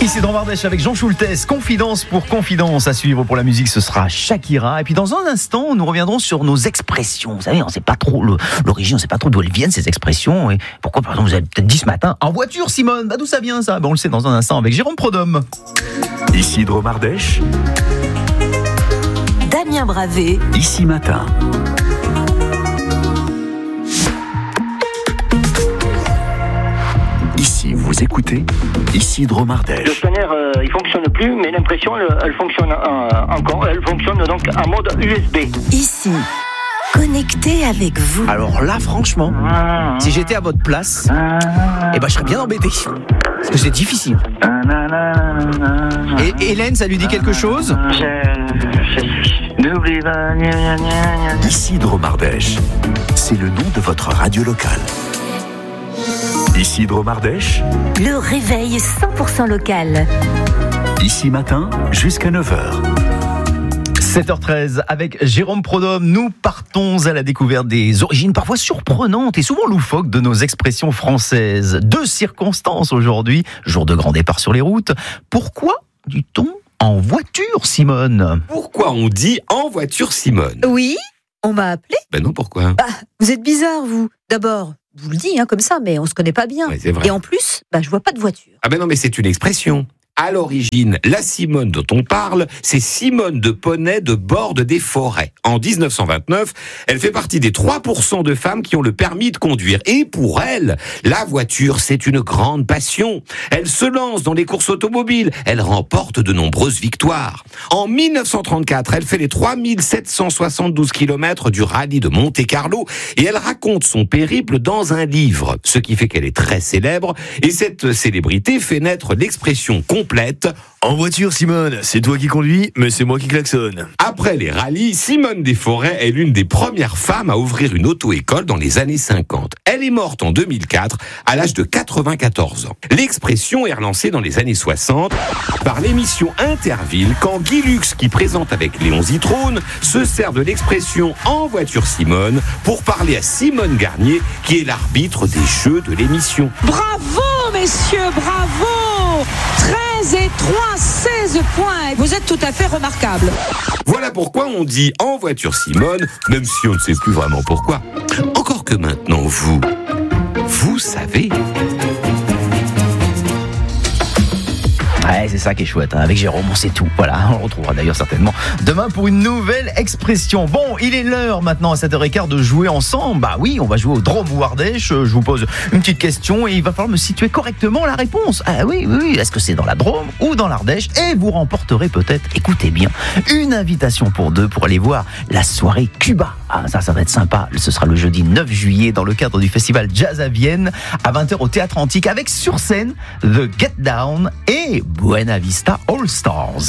Ici dans Ardèche avec Jean Schultes, Confidence pour Confidence à suivre. Pour la musique, ce sera Shakira. Et puis dans un instant, nous reviendrons sur nos expressions. Vous savez, on ne sait pas trop l'origine, on ne sait pas trop d'où elles viennent ces expressions. Et pourquoi, par exemple, vous avez peut-être dit ce matin, en voiture, Simone, d'où ça vient ça? On le sait dans un instant avec Jérôme Prodhomme. Ici Drôme Ardèche, Damien Bravé, Ici Matin. Ici, vous écoutez Ici Drôme Ardèche. Le scanner, il fonctionne plus, mais l'impression, elle fonctionne encore. Elle fonctionne donc en mode USB. ici, connecté avec vous. Alors là, franchement, si j'étais à votre place, je serais bien embêté. Parce que c'est difficile. Et Hélène, ça lui dit quelque chose? N'oublie pas. Ici Drôme Ardèche, c'est le nom de votre radio locale. Ici Drôme Ardèche, Le réveil 100% local. Ici Matin, jusqu'à 9h. 7h13 avec Jérôme Prodhomme, nous partons à la découverte des origines parfois surprenantes et souvent loufoques de nos expressions françaises. Deux circonstances aujourd'hui, jour de grand départ sur les routes. Pourquoi dit-on en voiture, Simone? Pourquoi on dit en voiture, Simone? Oui, on m'a appelé. Ben non, pourquoi? Vous êtes bizarre, vous. D'abord, je vous le dis comme ça, mais on se connaît pas bien. Ouais, c'est vrai. Et en plus, je vois pas de voiture. Ah ben non, mais c'est une expression. À l'origine, la Simone dont on parle, c'est Simone de Poney de Borde des Forêts. En 1929, elle fait partie des 3% de femmes qui ont le permis de conduire. Et pour elle, la voiture, c'est une grande passion. Elle se lance dans les courses automobiles. Elle remporte de nombreuses victoires. En 1934, elle fait les 3772 km du rallye de Monte-Carlo et elle raconte son périple dans un livre, ce qui fait qu'elle est très célèbre. Et cette célébrité fait naître l'expression complète. En voiture, Simone, c'est toi qui conduis, mais c'est moi qui klaxonne. Après les rallyes, Simone des Forêts est l'une des premières femmes à ouvrir une auto-école dans les années 50. Elle est morte en 2004, à l'âge de 94 ans. L'expression est relancée dans les années 60 par l'émission Interville, quand Guy Lux, qui présente avec Léon Zitrone, se sert de l'expression « en voiture Simone » pour parler à Simone Garnier, qui est l'arbitre des jeux de l'émission. Bravo, messieurs, bravo! 13 et 3, 16 points. Vous êtes tout à fait remarquables. Voilà pourquoi on dit en voiture Simone, même si on ne sait plus vraiment pourquoi. Encore que maintenant, vous savez. Ouais, c'est ça qui est chouette, avec Jérôme, on sait tout. Voilà, on le retrouvera d'ailleurs certainement demain pour une nouvelle expression. Bon, il est l'heure maintenant à 7h15 de jouer ensemble. Bah oui, on va jouer au Drôme ou Ardèche. Je vous pose une petite question et il va falloir me situer correctement la réponse. Ah oui, est-ce que c'est dans la Drôme ou dans l'Ardèche? Et vous remporterez peut-être, écoutez bien, une invitation pour deux pour aller voir la soirée Cuba. Ah, ça va être sympa. Ce sera le jeudi 9 juillet dans le cadre du festival Jazz à Vienne à 20h au Théâtre Antique avec sur scène The Get Down et Buena Vista All Stars.